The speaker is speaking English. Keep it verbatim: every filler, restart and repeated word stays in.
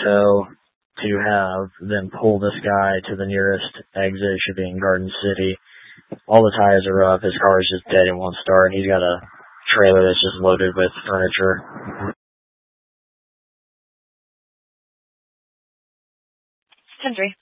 tow to have them pull this guy to the nearest exit, should be in Garden City. All the tires are rough. His car is just dead and won't start. He's got a trailer that's just loaded with furniture. ten three.